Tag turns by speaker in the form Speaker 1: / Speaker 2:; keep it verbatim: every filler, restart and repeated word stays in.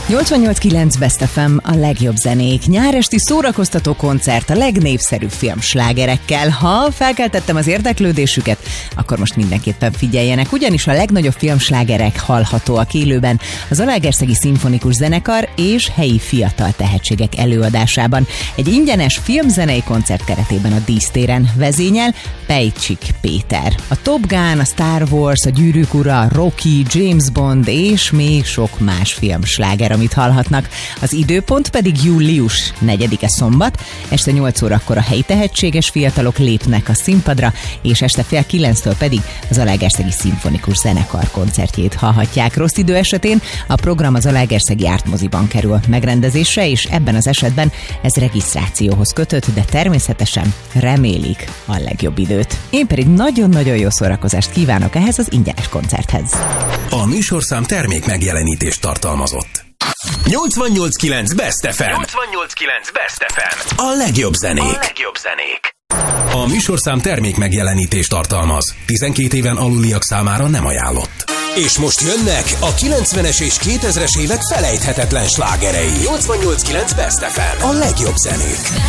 Speaker 1: nyolcvannyolc kilenc Best ef em, a legjobb zenék. Nyáresti szórakoztató koncert a legnépszerűbb filmslágerekkel. Ha felkeltettem az érdeklődésüket, akkor most mindenképpen figyeljenek, ugyanis a legnagyobb filmslágerek hallhatóak élőben az Zalaegerszegi Szimfonikus Zenekar és helyi fiatal tehetségek előadásában. Egy ingyenes filmzenei koncert keretében a dísztéren vezényel Pejcsik Péter. A Top Gun, a Star Wars, a Gyűrűk ura, a Rocky, James Bond és még sok más filmsláger, amit hallhatnak. Az időpont pedig július negyedike szombat, este nyolc órakor a helyi tehetséges fiatalok lépnek a színpadra, és este fél kilenctől pedig az Zalaegerszegi Szimfonikus Zenekar koncertjét hallhatják. Rossz idő esetén a program az Zalaegerszegi Árt Moziban kerül megrendezésre, és ebben az esetben ez regisztrációhoz kötött, de természetesen remélik a legjobb időt. Én pedig nagyon-nagyon jó szórakozást kívánok ehhez az ingyenes koncerthez.
Speaker 2: A műsorszám termék megjelenítést tartalmazott. nyolcvannyolc kilenc Best ef em.
Speaker 3: nyolcvannyolc kilenc Best ef em.
Speaker 2: A legjobb zenék.
Speaker 3: A legjobb zenék.
Speaker 2: A műsorszám termék megjelenítést tartalmaz. tizenkét éven aluliak számára nem ajánlott. És most jönnek a kilencvenes és kétezres évek felejthetetlen slágerei. nyolcvannyolc kilenc Best ef em. A legjobb zenék.